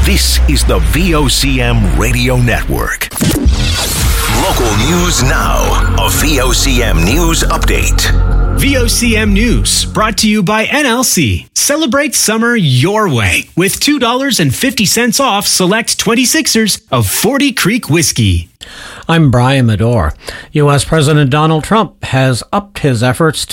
This is the VOCM Radio Network. Local news now. A VOCM News Update. VOCM News, brought to you by NLC. Celebrate summer your way with $2.50 off select 26ers of 40 Creek Whiskey. I'm Brian Medore. U.S. President Donald Trump has upped his efforts